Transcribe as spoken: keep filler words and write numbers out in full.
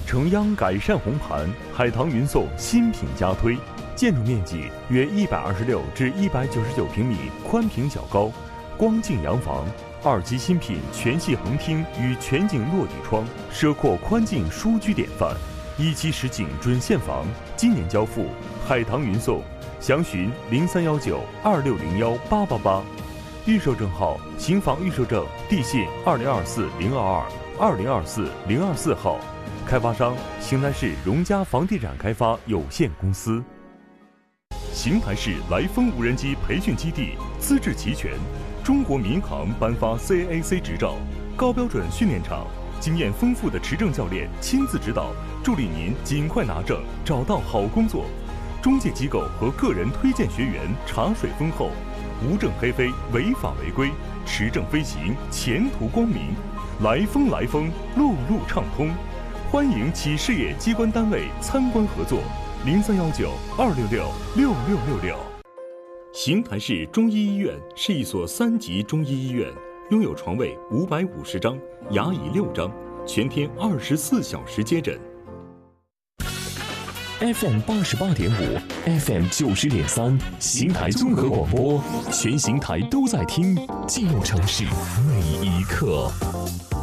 承央改善红盘，海棠云颂新品加推。建筑面积约一百二十六至一百九十九平米，宽平小高，光净洋房。二期新品全系横厅与全景落地窗，奢阔宽净舒居典范。一期实景准现房，今年交付。海棠云颂，详询零三幺九二六零幺八八八。预售证号：刑房预售证，地信二零二四零二二二零二四零二四号。开发商：邢台市荣家房地产开发有限公司。邢台市来风无人机培训基地资质齐全，中国民航颁发 C A A C 执照，高标准训练场，经验丰富的持证教练亲自指导，助力您尽快拿证，找到好工作。中介机构和个人推荐学员茶水丰厚，无证黑飞，违法违规，持证飞行，前途光明。来风来风，路路畅通，欢迎企事业机关单位参观合作。零三幺九二六六六六六六。邢台市中医医院是一所三级中医医院，拥有床位五百五十张，牙椅六张，全天二十四小时接诊。 F M 八十八点五 ，F M 九十点三，邢台综合广播，全邢台都在听，记录城市每一刻。